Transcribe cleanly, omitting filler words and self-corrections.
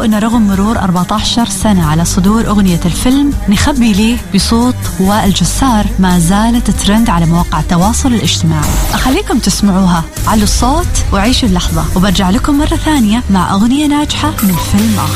تخيلوا أن رغم مرور 14 سنة على صدور أغنية الفيلم نخبي ليه بصوت وائل جسار ما زالت ترند على مواقع التواصل الاجتماعي. أخليكم تسمعوها، علوا الصوت وعيشوا اللحظة، وبرجع لكم مرة ثانية مع أغنية ناجحة من فيلم آخر.